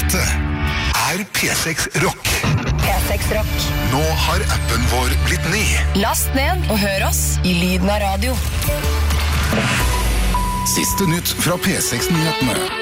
Dette P6 Rock. P6 Rock. Nå har appen vår blitt ny. Last ned og hør oss i lyden av radio. Siste nytt fra P6-nyhetene.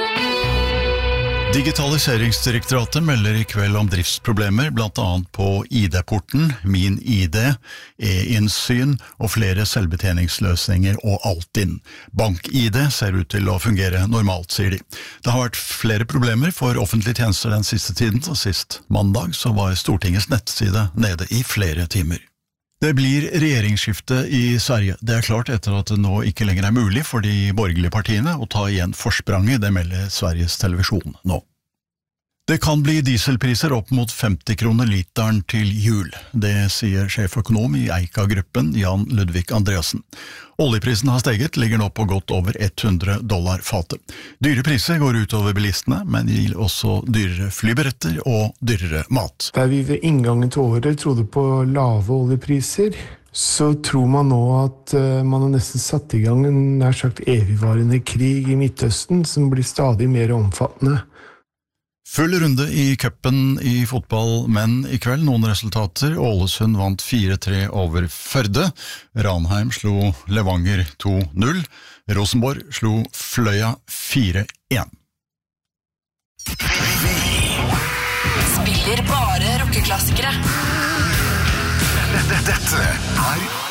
Digitaliseringsdirektoratet melder i kveld om driftsproblemer, blant annet på ID-porten, Min ID, e-innsyn og flere selvbetjeningsløsninger og Altinn. Bank-ID ser ut til å fungere normalt, sier de. Det har vært flere problemer for offentlige tjenester den siste tiden, og sist mandag så var Stortingets nettside nede i flere timer. Det blir regjeringsskifte i Sverige. Det er klart etter at det nå ikke lenger er mulig for de borgerlige partiene å ta igjen forspranget, det melder Sveriges Televisjon nå. Det kan bli dieselpriser opp mot 50 kroner literen til jul. Det sier sjeføkonom i Eika-gruppen, Jan Ludvig Andreassen. Oljeprisen har steget, ligger nå på godt over $100 fatet. Dyre priser går ut over bilistene, men det gir også dyrere flybilletter og dyrere mat. Der vi ved inngangen til året trodde på lave oljepriser, så tror man nå at man har nesten satt i gang en nær sagt evigvarende krig i Midtøsten, som blir stadig mer omfattende. Full runde i cupen i fotball, men i kveld noen resultater. Ålesund vant 4-3 over Førde. Ranheim slo Levanger 2-0. Rosenborg slo Fløya 4-1. Spiller bare rockeklassikere. Dette